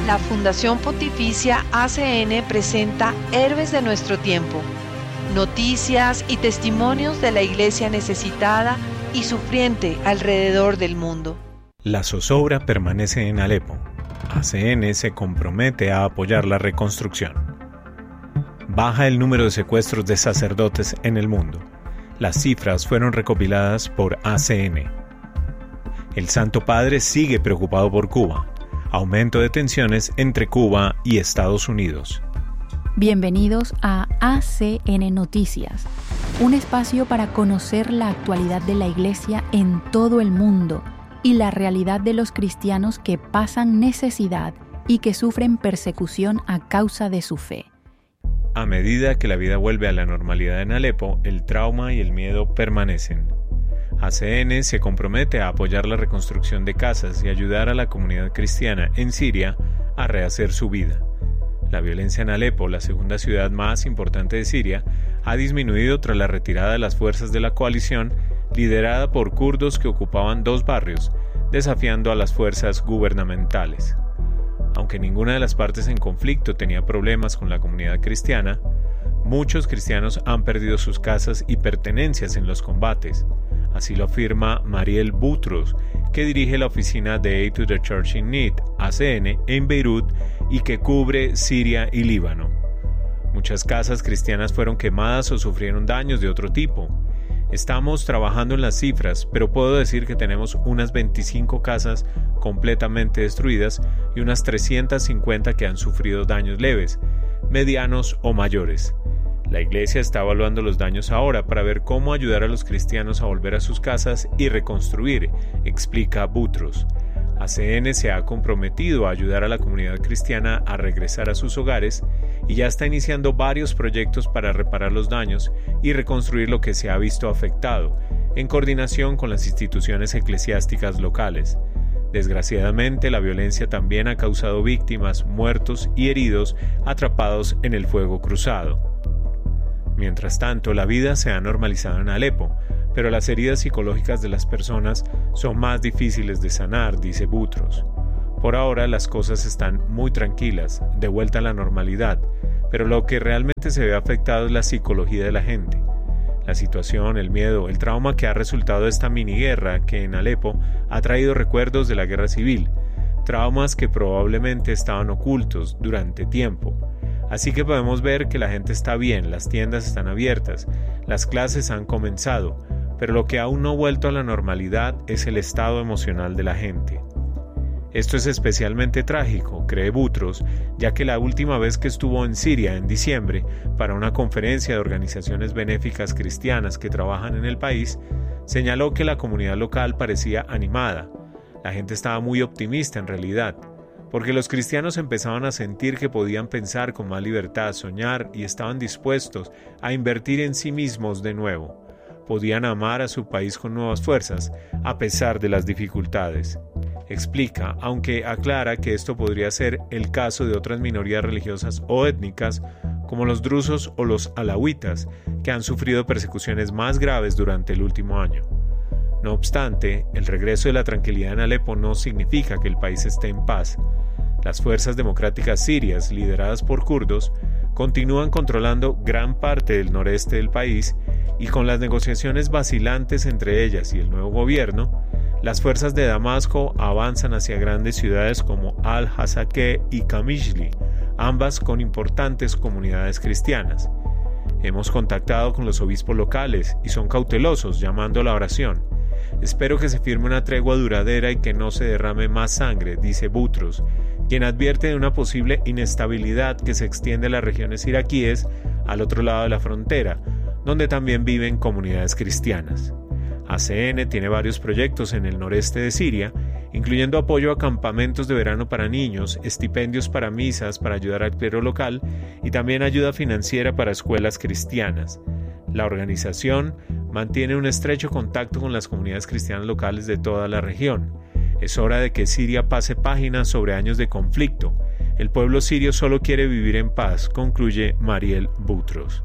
La Fundación Pontificia ACN presenta Héroes de nuestro tiempo, noticias y testimonios de la iglesia necesitada y sufriente alrededor del mundo. La zozobra permanece en Alepo. ACN se compromete a apoyar la reconstrucción. Baja el número de secuestros de sacerdotes en el mundo. Las cifras fueron recopiladas por ACN. El Santo Padre sigue preocupado por Cuba. Aumento de tensiones entre Cuba y Estados Unidos. Bienvenidos a ACN Noticias, un espacio para conocer la actualidad de la Iglesia en todo el mundo y la realidad de los cristianos que pasan necesidad y que sufren persecución a causa de su fe. A medida que la vida vuelve a la normalidad en Alepo, el trauma y el miedo permanecen. ACN se compromete a apoyar la reconstrucción de casas y ayudar a la comunidad cristiana en Siria a rehacer su vida. La violencia en Alepo, la segunda ciudad más importante de Siria, ha disminuido tras la retirada de las fuerzas de la coalición liderada por kurdos que ocupaban 2 barrios, desafiando a las fuerzas gubernamentales. Aunque ninguna de las partes en conflicto tenía problemas con la comunidad cristiana, muchos cristianos han perdido sus casas y pertenencias en los combates. Así lo afirma Mariel Boutros, que dirige la oficina de Aid to the Church in Need, ACN, en Beirut y que cubre Siria y Líbano. Muchas casas cristianas fueron quemadas o sufrieron daños de otro tipo. Estamos trabajando en las cifras, pero puedo decir que tenemos unas 25 casas completamente destruidas y unas 350 que han sufrido daños leves, medianos o mayores. La iglesia está evaluando los daños ahora para ver cómo ayudar a los cristianos a volver a sus casas y reconstruir, explica Boutros. ACN se ha comprometido a ayudar a la comunidad cristiana a regresar a sus hogares y ya está iniciando varios proyectos para reparar los daños y reconstruir lo que se ha visto afectado, en coordinación con las instituciones eclesiásticas locales. Desgraciadamente, la violencia también ha causado víctimas, muertos y heridos atrapados en el fuego cruzado. Mientras tanto, la vida se ha normalizado en Alepo, pero las heridas psicológicas de las personas son más difíciles de sanar, dice Boutros. Por ahora las cosas están muy tranquilas, de vuelta a la normalidad, pero lo que realmente se ve afectado es la psicología de la gente. La situación, el miedo, el trauma que ha resultado de esta miniguerra que en Alepo ha traído recuerdos de la guerra civil, traumas que probablemente estaban ocultos durante tiempo. Así que podemos ver que la gente está bien, las tiendas están abiertas, las clases han comenzado, pero lo que aún no ha vuelto a la normalidad es el estado emocional de la gente. Esto es especialmente trágico, cree Boutros, ya que la última vez que estuvo en Siria en diciembre para una conferencia de organizaciones benéficas cristianas que trabajan en el país, señaló que la comunidad local parecía animada. La gente estaba muy optimista en realidad, porque los cristianos empezaban a sentir que podían pensar con más libertad, soñar y estaban dispuestos a invertir en sí mismos de nuevo. Podían amar a su país con nuevas fuerzas, a pesar de las dificultades. Explica, aunque aclara que esto podría ser el caso de otras minorías religiosas o étnicas, como los drusos o los alawitas, que han sufrido persecuciones más graves durante el último año. No obstante, el regreso de la tranquilidad en Alepo no significa que el país esté en paz. Las fuerzas democráticas sirias, lideradas por kurdos, continúan controlando gran parte del noreste del país y con las negociaciones vacilantes entre ellas y el nuevo gobierno, las fuerzas de Damasco avanzan hacia grandes ciudades como Al-Hasakeh y Qamishli, ambas con importantes comunidades cristianas. Hemos contactado con los obispos locales y son cautelosos, llamando a la oración. Espero que se firme una tregua duradera y que no se derrame más sangre, dice Boutros, quien advierte de una posible inestabilidad que se extiende a las regiones iraquíes al otro lado de la frontera, donde también viven comunidades cristianas. ACN tiene varios proyectos en el noreste de Siria, incluyendo apoyo a campamentos de verano para niños, estipendios para misas para ayudar al clero local y también ayuda financiera para escuelas cristianas. La organización mantiene un estrecho contacto con las comunidades cristianas locales de toda la región. Es hora de que Siria pase páginas sobre años de conflicto. El pueblo sirio solo quiere vivir en paz, concluye Mariel Boutros.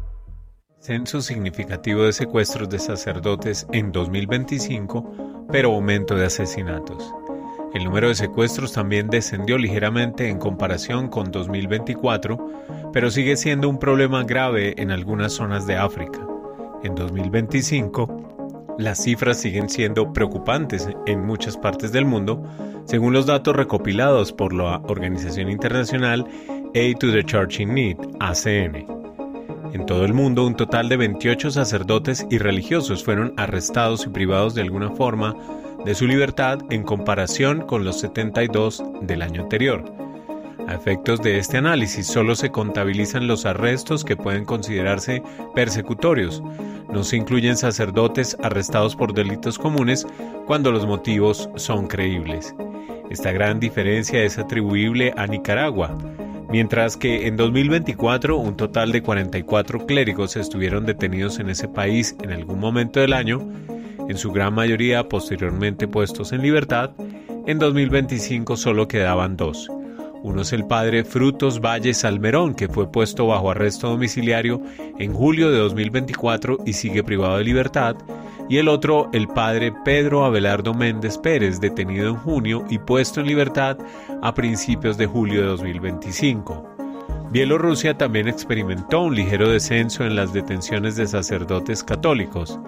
Censo significativo de secuestros de sacerdotes en 2025, pero aumento de asesinatos. El número de secuestros también descendió ligeramente en comparación con 2024, pero sigue siendo un problema grave en algunas zonas de África. En 2025, las cifras siguen siendo preocupantes en muchas partes del mundo, según los datos recopilados por la organización internacional Aid to the Church in Need, ACN. En todo el mundo, un total de 28 sacerdotes y religiosos fueron arrestados y privados de alguna forma de su libertad en comparación con los 72 del año anterior. A efectos de este análisis, solo se contabilizan los arrestos que pueden considerarse persecutorios. No se incluyen sacerdotes arrestados por delitos comunes cuando los motivos son creíbles. Esta gran diferencia es atribuible a Nicaragua, mientras que en 2024 un total de 44 clérigos estuvieron detenidos en ese país en algún momento del año, en su gran mayoría posteriormente puestos en libertad. En 2025 solo quedaban 2. Uno es el padre Frutos Valle Salmerón, que fue puesto bajo arresto domiciliario en julio de 2024 y sigue privado de libertad, y el otro, el padre Pedro Abelardo Méndez Pérez, detenido en junio y puesto en libertad a principios de julio de 2025. Bielorrusia también experimentó un ligero descenso en las detenciones de sacerdotes católicos.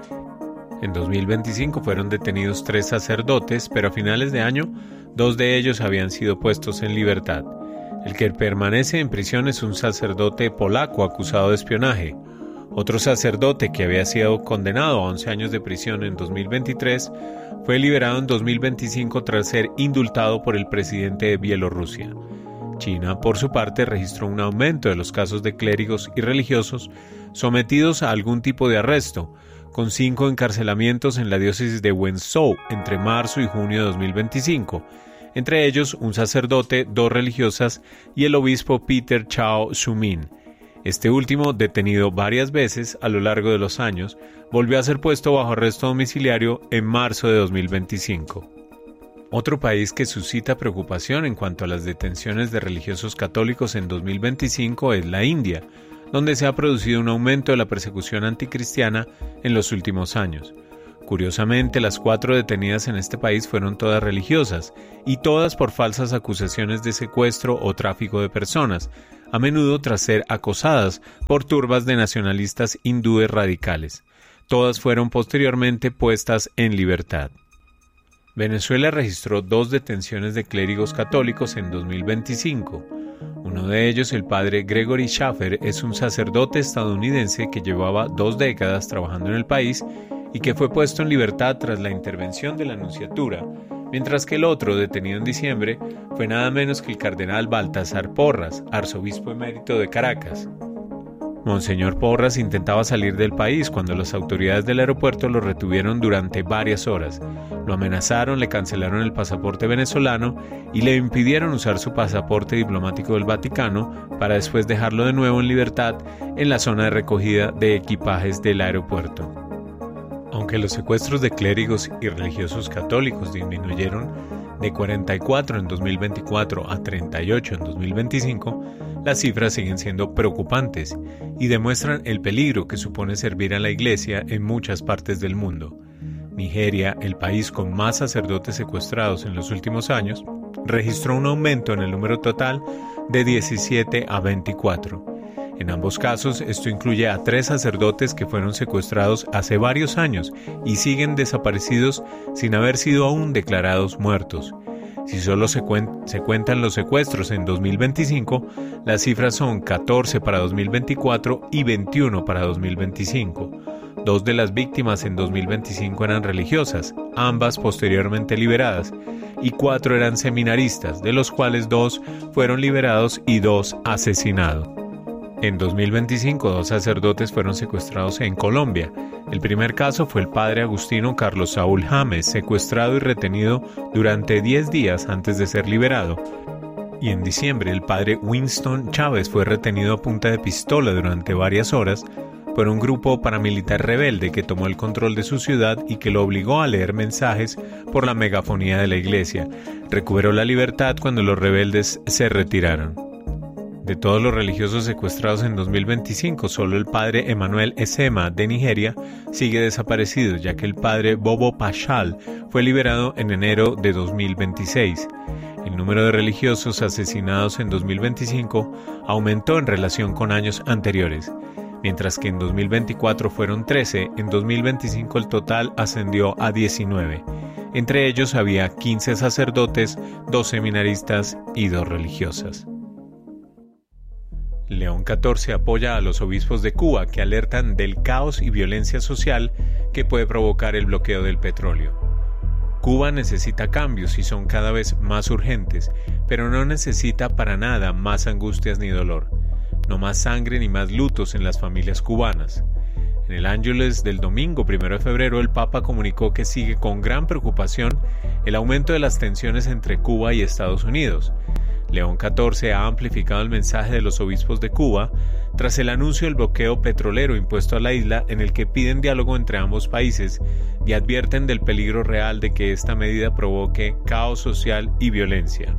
En 2025 fueron detenidos 3 sacerdotes, pero a finales de año 2 de ellos habían sido puestos en libertad. El que permanece en prisión es un sacerdote polaco acusado de espionaje. Otro sacerdote que había sido condenado a 11 años de prisión en 2023 fue liberado en 2025 tras ser indultado por el presidente de Bielorrusia. China, por su parte, registró un aumento de los casos de clérigos y religiosos sometidos a algún tipo de arresto, con 5 encarcelamientos en la diócesis de Wenzhou entre marzo y junio de 2025, entre ellos un sacerdote, 2 religiosas y el obispo Peter Chao Su-min. Este último, detenido varias veces a lo largo de los años, volvió a ser puesto bajo arresto domiciliario en marzo de 2025. Otro país que suscita preocupación en cuanto a las detenciones de religiosos católicos en 2025 es la India, donde se ha producido un aumento de la persecución anticristiana en los últimos años. Curiosamente, las 4 detenidas en este país fueron todas religiosas, y todas por falsas acusaciones de secuestro o tráfico de personas, a menudo tras ser acosadas por turbas de nacionalistas hindúes radicales. Todas fueron posteriormente puestas en libertad. Venezuela registró 2 detenciones de clérigos católicos en 2025. Uno de ellos, el padre Gregory Schaffer, es un sacerdote estadounidense que llevaba 2 décadas trabajando en el país y que fue puesto en libertad tras la intervención de la Nunciatura, mientras que el otro, detenido en diciembre, fue nada menos que el cardenal Baltasar Porras, arzobispo emérito de Caracas. Monseñor Porras intentaba salir del país cuando las autoridades del aeropuerto lo retuvieron durante varias horas. Lo amenazaron, le cancelaron el pasaporte venezolano y le impidieron usar su pasaporte diplomático del Vaticano para después dejarlo de nuevo en libertad en la zona de recogida de equipajes del aeropuerto. Aunque los secuestros de clérigos y religiosos católicos disminuyeron de 44 en 2024 a 38 en 2025, las cifras siguen siendo preocupantes y demuestran el peligro que supone servir a la Iglesia en muchas partes del mundo. Nigeria, el país con más sacerdotes secuestrados en los últimos años, registró un aumento en el número total de 17 a 24. En ambos casos, esto incluye a 3 sacerdotes que fueron secuestrados hace varios años y siguen desaparecidos sin haber sido aún declarados muertos. Si solo se cuentan los secuestros en 2025, las cifras son 14 para 2024 y 21 para 2025. 2 de las víctimas en 2025 eran religiosas, ambas posteriormente liberadas, y 4 eran seminaristas, de los cuales 2 fueron liberados y 2 asesinados. En 2025, 2 sacerdotes fueron secuestrados en Colombia. El primer caso fue el padre agustino Carlos Saúl James, secuestrado y retenido durante 10 días antes de ser liberado. Y en diciembre, el padre Winston Chávez fue retenido a punta de pistola durante varias horas por un grupo paramilitar rebelde que tomó el control de su ciudad y que lo obligó a leer mensajes por la megafonía de la iglesia. Recuperó la libertad cuando los rebeldes se retiraron. De todos los religiosos secuestrados en 2025, solo el padre Emmanuel Esema de Nigeria sigue desaparecido, ya que el padre Bobo Pashal fue liberado en enero de 2026. El número de religiosos asesinados en 2025 aumentó en relación con años anteriores. Mientras que en 2024 fueron 13, en 2025 el total ascendió a 19. Entre ellos había 15 sacerdotes, 2 seminaristas y 2 religiosas. León XIV apoya a los obispos de Cuba que alertan del caos y violencia social que puede provocar el bloqueo del petróleo. Cuba necesita cambios y son cada vez más urgentes, pero no necesita para nada más angustias ni dolor. No más sangre ni más lutos en las familias cubanas. En el Ángelus del domingo 1 de febrero, el Papa comunicó que sigue con gran preocupación el aumento de las tensiones entre Cuba y Estados Unidos. León XIV ha amplificado el mensaje de los obispos de Cuba tras el anuncio del bloqueo petrolero impuesto a la isla, en el que piden diálogo entre ambos países y advierten del peligro real de que esta medida provoque caos social y violencia.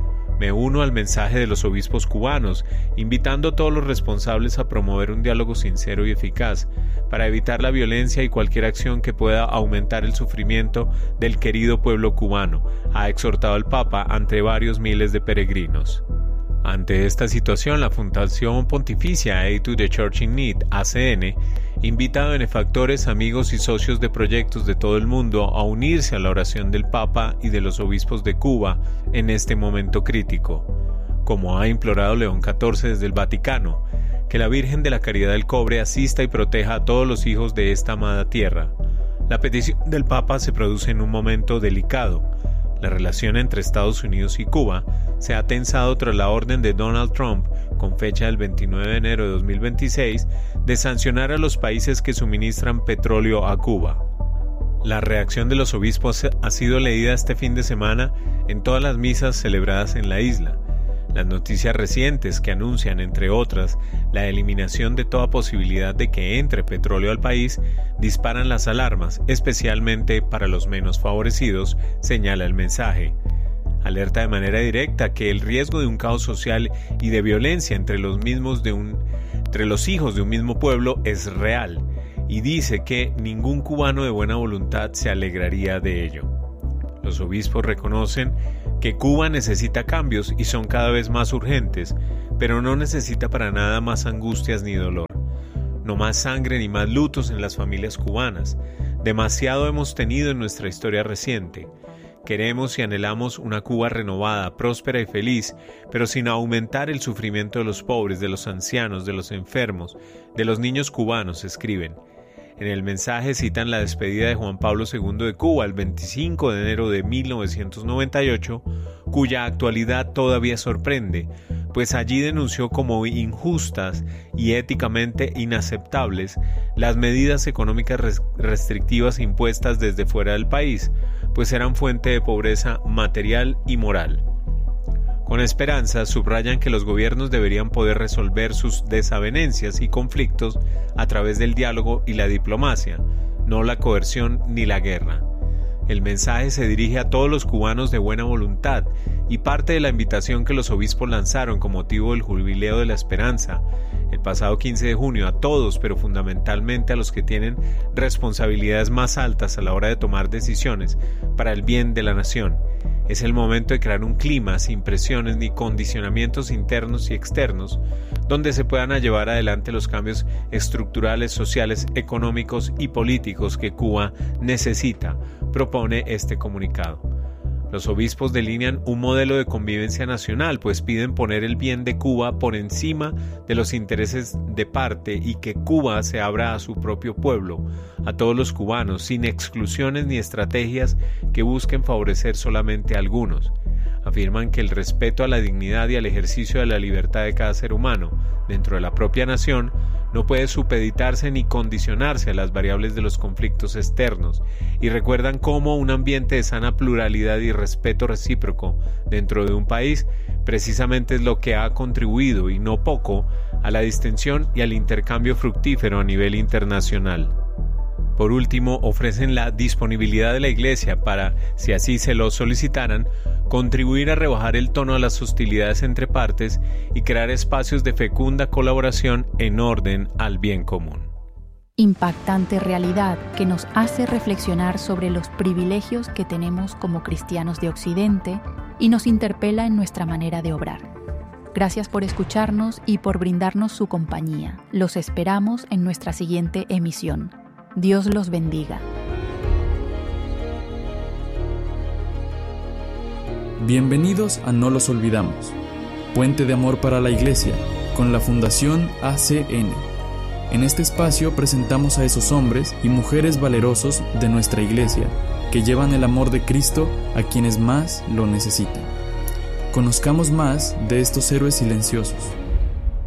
Me uno al mensaje de los obispos cubanos, invitando a todos los responsables a promover un diálogo sincero y eficaz para evitar la violencia y cualquier acción que pueda aumentar el sufrimiento del querido pueblo cubano, ha exhortado el Papa ante varios miles de peregrinos. Ante esta situación, la Fundación Pontificia Aid to the Church in Need, ACN, invita a benefactores, amigos y socios de proyectos de todo el mundo a unirse a la oración del Papa y de los obispos de Cuba en este momento crítico. Como ha implorado León XIV desde el Vaticano, que la Virgen de la Caridad del Cobre asista y proteja a todos los hijos de esta amada tierra. La petición del Papa se produce en un momento delicado. La relación entre Estados Unidos y Cuba se ha tensado tras la orden de Donald Trump, con fecha del 29 de enero de 2026, de sancionar a los países que suministran petróleo a Cuba. La reacción de los obispos ha sido leída este fin de semana en todas las misas celebradas en la isla. Las noticias recientes que anuncian, entre otras, la eliminación de toda posibilidad de que entre petróleo al país, disparan las alarmas, especialmente para los menos favorecidos, señala el mensaje. Alerta de manera directa que el riesgo de un caos social y de violencia entre los hijos de un mismo pueblo es real, y dice que ningún cubano de buena voluntad se alegraría de ello. Los obispos reconocen que Cuba necesita cambios y son cada vez más urgentes, pero no necesita para nada más angustias ni dolor. No más sangre ni más lutos en las familias cubanas. Demasiado hemos tenido en nuestra historia reciente. Queremos y anhelamos una Cuba renovada, próspera y feliz, pero sin aumentar el sufrimiento de los pobres, de los ancianos, de los enfermos, de los niños cubanos, escriben. En el mensaje citan la despedida de Juan Pablo II de Cuba el 25 de enero de 1998, cuya actualidad todavía sorprende, pues allí denunció como injustas y éticamente inaceptables las medidas económicas restrictivas impuestas desde fuera del país, pues eran fuente de pobreza material y moral. Con esperanza, subrayan que los gobiernos deberían poder resolver sus desavenencias y conflictos a través del diálogo y la diplomacia, no la coerción ni la guerra. El mensaje se dirige a todos los cubanos de buena voluntad y parte de la invitación que los obispos lanzaron con motivo del Jubileo de la Esperanza el pasado 15 de junio a todos, pero fundamentalmente a los que tienen responsabilidades más altas a la hora de tomar decisiones para el bien de la nación. Es el momento de crear un clima sin presiones ni condicionamientos internos y externos, donde se puedan llevar adelante los cambios estructurales, sociales, económicos y políticos que Cuba necesita, propone este comunicado. Los obispos delinean un modelo de convivencia nacional, pues piden poner el bien de Cuba por encima de los intereses de parte y que Cuba se abra a su propio pueblo, a todos los cubanos, sin exclusiones ni estrategias que busquen favorecer solamente a algunos. Afirman que el respeto a la dignidad y al ejercicio de la libertad de cada ser humano dentro de la propia nación no puede supeditarse ni condicionarse a las variables de los conflictos externos, y recuerdan cómo un ambiente de sana pluralidad y respeto recíproco dentro de un país precisamente es lo que ha contribuido, y no poco, a la distensión y al intercambio fructífero a nivel internacional. Por último, ofrecen la disponibilidad de la Iglesia para, si así se lo solicitaran, contribuir a rebajar el tono de las hostilidades entre partes y crear espacios de fecunda colaboración en orden al bien común. Impactante realidad que nos hace reflexionar sobre los privilegios que tenemos como cristianos de Occidente y nos interpela en nuestra manera de obrar. Gracias por escucharnos y por brindarnos su compañía. Los esperamos en nuestra siguiente emisión. Dios los bendiga. Bienvenidos a No los olvidamos, puente de amor para la Iglesia, con la Fundación ACN. En este espacio presentamos a esos hombres y mujeres valerosos de nuestra Iglesia, que llevan el amor de Cristo a quienes más lo necesitan. Conozcamos más de estos héroes silenciosos.